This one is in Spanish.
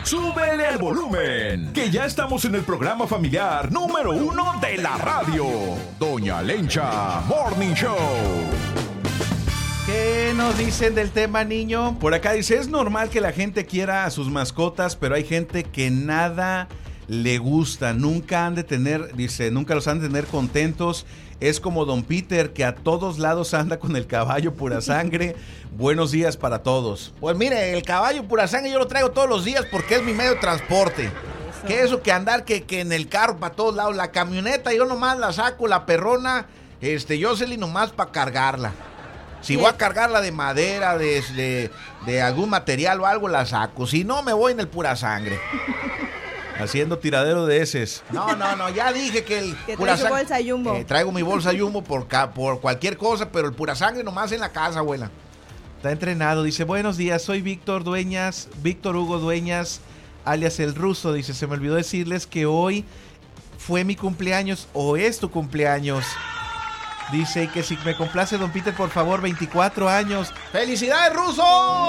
súbele al volumen, que ya estamos en el programa familiar número 1 de la radio, Doña Lencha Morning Show. ¿Qué nos dicen del tema, niño? Por acá dice, es normal que la gente quiera a sus mascotas, pero hay gente que nada le gusta, nunca han de tener, dice, nunca los han de tener contentos. Es como Don Peter, que a todos lados anda con el caballo pura sangre. Buenos días para todos. Pues mire, el caballo pura sangre yo lo traigo todos los días porque es mi medio de transporte. Que eso que andar que en el carro para todos lados. La camioneta yo nomás la saco, la perrona, Jocelyn nomás para cargarla. Si voy a cargarla de madera, de algún material o algo, la saco. Si no, me voy en el pura sangre. Haciendo tiradero de heces. No, ya dije que el que pura trae su bolsa Jumbo. Traigo mi bolsa Jumbo por cualquier cosa, pero el pura sangre nomás en la casa, abuela. Está entrenado, dice, buenos días, soy Víctor Hugo Dueñas, alias El Ruso. Dice, se me olvidó decirles que hoy fue mi cumpleaños, o es tu cumpleaños. Dice, y que si me complace, Don Peter, por favor, 24 años. ¡Felicidades, Ruso!